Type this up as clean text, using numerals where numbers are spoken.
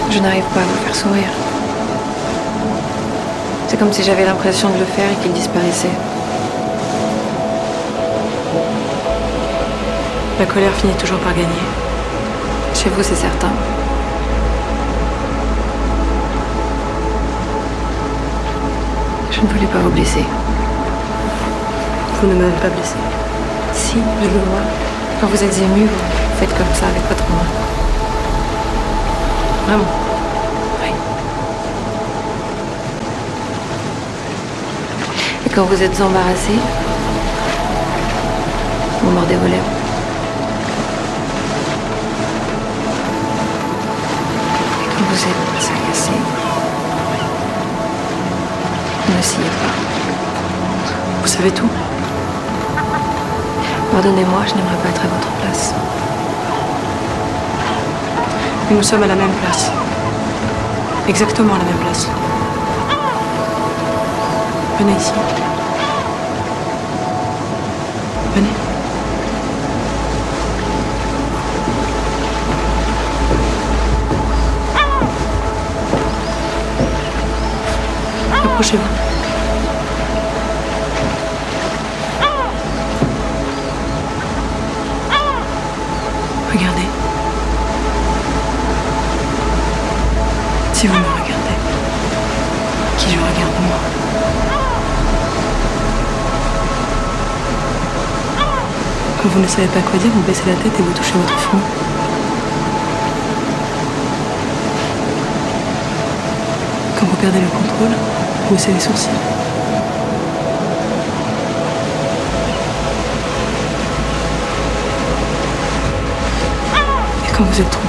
Je n'arrive pas à vous faire sourire. C'est comme si j'avais l'impression de le faire et qu'il disparaissait. La colère finit toujours par gagner. Chez vous, c'est certain. Je ne voulais pas vous blesser. Vous ne m'avez pas blessé. Si, je le vois. Quand vous êtes ému, vous faites comme ça avec votre main. Vraiment. Oui. Et quand vous êtes embarrassé, vous mordez vos lèvres. Et quand vous êtes agacé, ne sciez pas. Vous savez tout. Pardonnez-moi, je n'aimerais pas être à votre place. Mais nous sommes à la même place. Exactement à la même place. Venez ici. Venez. Approchez-vous. Regardez. Si vous me regardez, qui je regarde moi. Quand vous ne savez pas quoi dire, vous baissez la tête et vous touchez votre front. Quand vous perdez le contrôle, vous haussez les sourcils. Et quand vous êtes trop